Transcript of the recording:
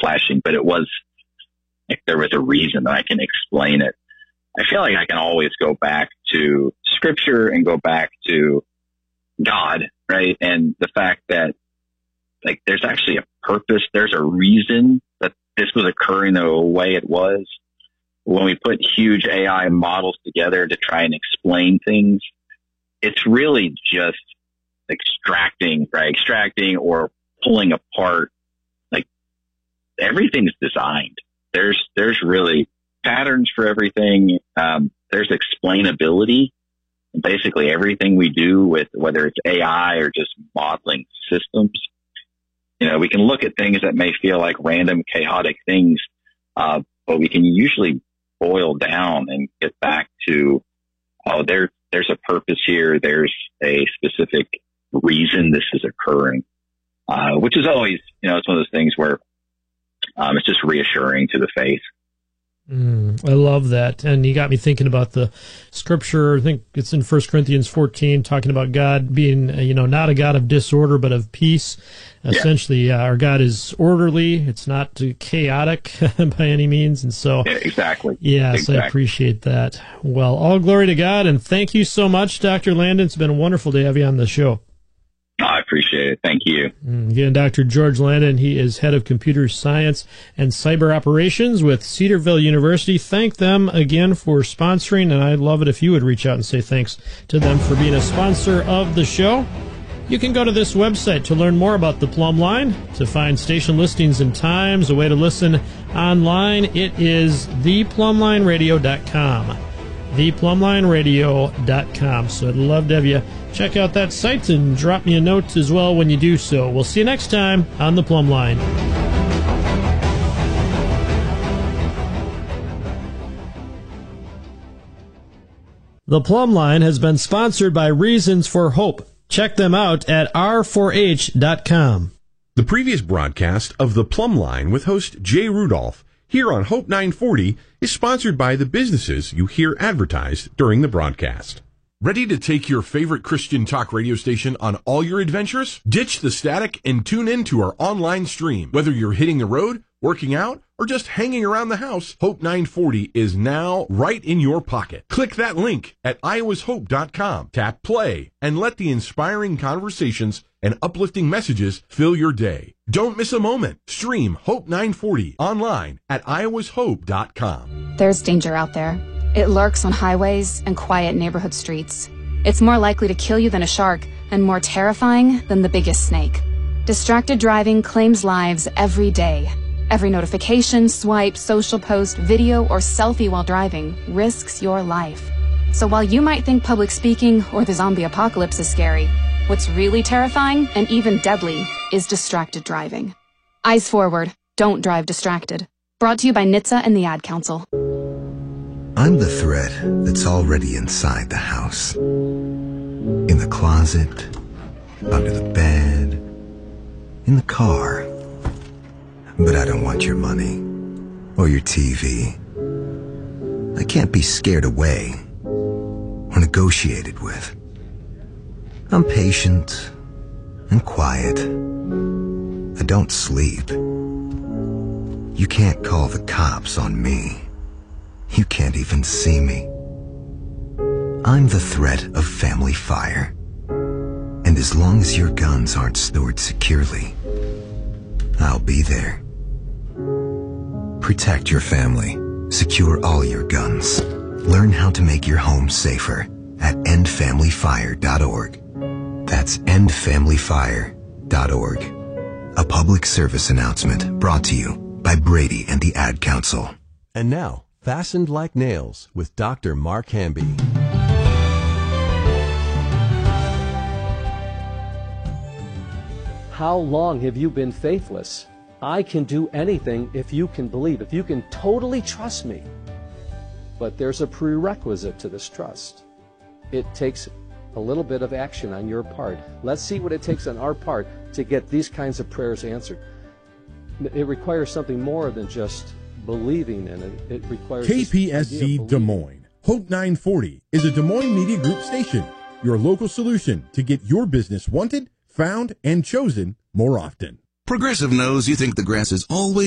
flashing, but it was like there was a reason that I can explain it. I feel like I can always go back to scripture and go back to God, right? And the fact that like there's actually a purpose, there's a reason that this was occurring the way it was. When we put huge AI models together to try and explain things, it's really just extracting or pulling apart. Like everything's designed. There's really patterns for everything. There's explainability. Basically everything we do with whether it's AI or just modeling systems, we can look at things that may feel like random, chaotic things, but we can usually boil down and get back to, there's a purpose here. There's a specific reason this is occurring, which is always, it's one of those things where it's just reassuring to the faith. I love that. And you got me thinking about the scripture. I think it's in 1 Corinthians 14, talking about God being, not a God of disorder, but of peace. Yeah. Essentially, our God is orderly. It's not chaotic by any means. And so, yeah, exactly. Yes, exactly. I appreciate that. Well, all glory to God. And thank you so much, Dr. Landon. It's been wonderful to have you on the show. I appreciate it. Thank you. Again, Dr. George Landon, he is head of computer science and cyber operations with Cedarville University. Thank them again for sponsoring, and I'd love it if you would reach out and say thanks to them for being a sponsor of the show. You can go to this website to learn more about the Plumb Line, to find station listings and times, a way to listen online. It is theplumblineradio.com. theplumblineradio.com. So I'd love to have you check out that site and drop me a note as well when you do so. We'll see you next time on The Plumb Line. The Plumb Line has been sponsored by Reasons for Hope. Check them out at r4h.com. The previous broadcast of The Plumb Line with host Jay Rudolph here on Hope 940 is sponsored by the businesses you hear advertised during the broadcast. Ready to take your favorite Christian talk radio station on all your adventures? Ditch the static and tune in to our online stream. Whether you're hitting the road, working out, or just hanging around the house, Hope 940 is now right in your pocket. Click that link at iowashope.com, tap play, and let the inspiring conversations and uplifting messages fill your day. Don't miss a moment. Stream Hope 940 online at iowashope.com. There's danger out there. It lurks on highways and quiet neighborhood streets. It's more likely to kill you than a shark and more terrifying than the biggest snake. Distracted driving claims lives every day. Every notification, swipe, social post, video, or selfie while driving risks your life. So while you might think public speaking or the zombie apocalypse is scary, what's really terrifying and even deadly is distracted driving. Eyes forward. Don't drive distracted. Brought to you by NHTSA and the Ad Council. I'm the threat that's already inside the house. In the closet, under the bed, in the car. But I don't want your money or your TV. I can't be scared away or negotiated with. I'm patient and quiet. I don't sleep. You can't call the cops on me. You can't even see me. I'm the threat of family fire. And as long as your guns aren't stored securely, I'll be there. Protect your family. Secure all your guns. Learn how to make your home safer at endfamilyfire.org. That's endfamilyfire.org. A public service announcement brought to you by Brady and the Ad Council. And now, Fastened Like Nails with Dr. Mark Hamby. How long have you been faithless? I can do anything if you can believe, if you can totally trust me. But there's a prerequisite to this trust. It takes a little bit of action on your part. Let's see what it takes on our part to get these kinds of prayers answered. It requires something more than just believing in it. It requires KPSC Des Moines. Hope 940 is a Des Moines Media Group station, your local solution to get your business wanted, found, and chosen more often. Progressive knows you think the grass is always